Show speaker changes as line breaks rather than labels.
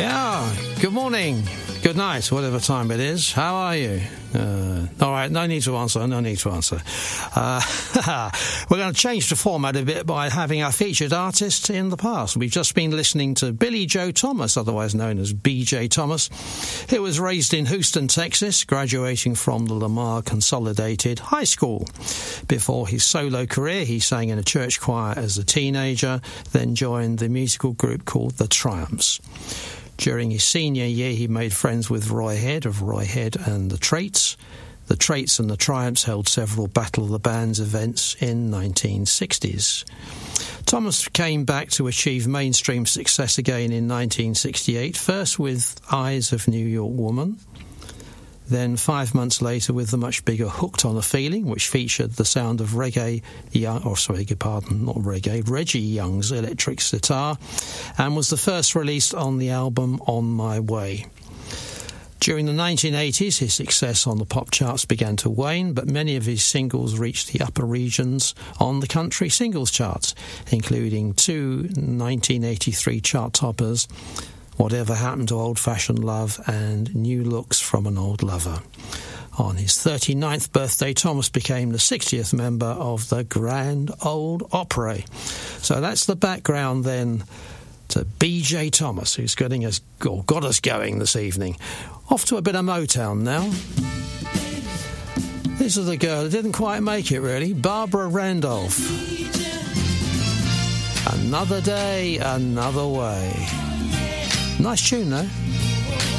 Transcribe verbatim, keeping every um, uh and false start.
Yeah, good morning, good night, whatever time it is. How are you? Uh, all right, no need to answer, no need to answer. Uh, we're going to change the format a bit by having our featured artist in the past. We've just been listening to Billy Joe Thomas, otherwise known as B J Thomas. He was raised in Houston, Texas, graduating from the Lamar Consolidated High School. Before his solo career, he sang in a church choir as a teenager, then joined the musical group called The Triumphs. During his senior year, he made friends with Roy Head of Roy Head and the Traits. The Traits and the Triumphs held several Battle of the Bands events in nineteen sixties. Thomas came back to achieve mainstream success again in nineteen sixty-eight, first with Eyes of New York Woman, then five months later with the much bigger Hooked on a Feeling, which featured the sound of Reggae Young, or sorry, pardon, not Reggae, Reggie Young's electric sitar, and was the first released on the album On My Way. During the nineteen eighties, his success on the pop charts began to wane, but many of his singles reached the upper regions on the country singles charts, including two nineteen eighty-three chart toppers, Whatever Happened to Old-Fashioned Love and New Looks from an Old Lover. On his thirty-ninth birthday, Thomas became the sixtieth member of the Grand Ole Opry. So that's the background then to B J Thomas, who's getting us, or got us going this evening. Off to a bit of Motown now. This is the girl who didn't quite make it, really, Barbara Randolph. Another Day, Another Way. Nice tune, though.